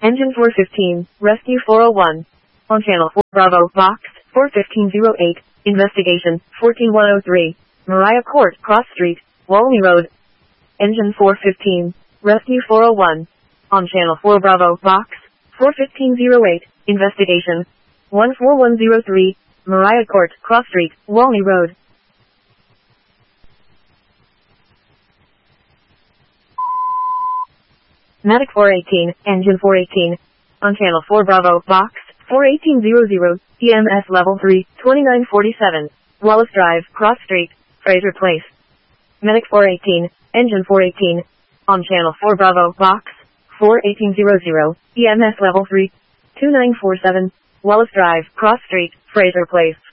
Engine 415, Rescue 401. On Channel 4 Bravo, Box 41508, Investigation 14103, Mariah Court, Cross Street, Walney Road. Engine 415, Rescue 401. On Channel 4 Bravo, Box 41508, Investigation 14103, Mariah Court, Cross Street, Walney Road. Medic 418, Engine 418. On Channel 4 Bravo, Box 41800, EMS Level 3, 2947, Wallace Drive, Cross Street, Fraser Place. Medic 418, Engine 418. On Channel 4 Bravo, Box 41800, EMS Level 3, 2947, Wallace Drive, Cross Street, Fraser Place.